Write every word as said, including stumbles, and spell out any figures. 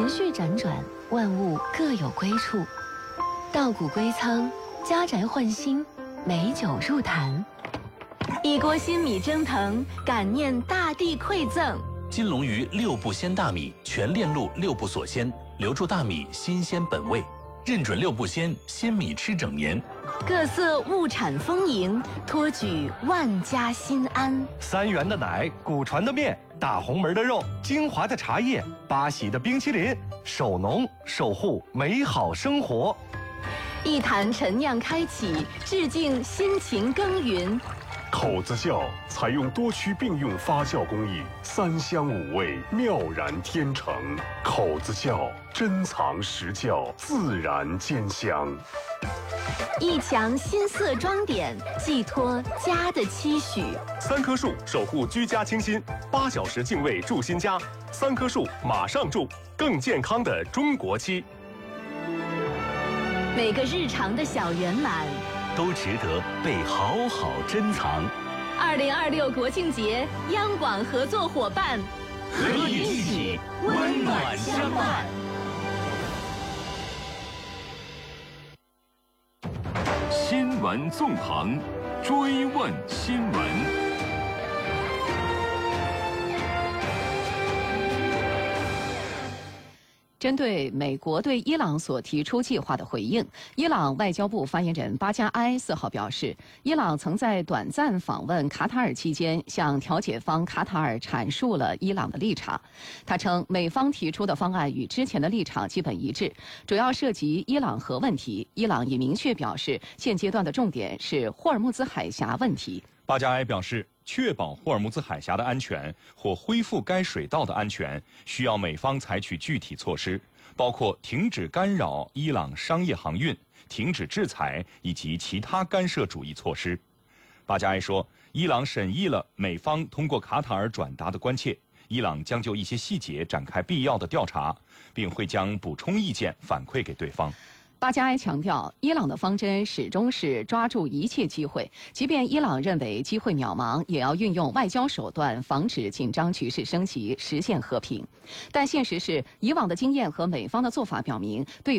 程序辗转，万物各有归处。稻谷归仓，家宅换新，美酒入坛。一锅新米蒸腾，感念大地馈赠。 金龙鱼六步鲜大米，全链路六步锁鲜，留住大米新鲜本味。认准六步鲜，鲜米吃整年。 各色物产丰盈，托举万家心安。 三元的奶，古传的面，大红门的肉，精华的茶叶，八喜的冰淇淋，守农守护美好生活。 一坛陈酿开启，致敬辛勤耕耘。 口子窖采用多区并用发酵工艺，三香五味，妙然天成。口子窖珍藏实窖，自然兼香。 一墙新色装点，寄托家的期许。 三棵树守护居家清新，八小时净味住新家。三棵树马上住，更健康的中国期。 每个日常的小圆满， 都值得被好好珍藏。 二零二六国庆节，央广合作伙伴， 和你一起温暖相伴。 新闻纵横，追问新闻。 针对美国对伊朗所提出计划的回应，伊朗外交部发言人巴加埃四号表示，伊朗曾在短暂访问卡塔尔期间，向调解方卡塔尔阐述了伊朗的立场。他称，美方提出的方案与之前的立场基本一致，主要涉及伊朗核问题。伊朗已明确表示，现阶段的重点是霍尔木兹海峡问题。 巴加埃表示，确保霍尔木兹海峡的安全或恢复该水道的安全，需要美方采取具体措施，包括停止干扰伊朗商业航运、停止制裁以及其他干涉主义措施。巴加埃说，伊朗审议了美方通过卡塔尔转达的关切，伊朗将就一些细节展开必要的调查，并会将补充意见反馈给对方。 巴加埃强调，伊朗的方针始终是抓住一切机会，即便伊朗认为机会渺茫，也要运用外交手段防止紧张局势升级，实现和平。但现实是，以往的经验和美方的做法表明，对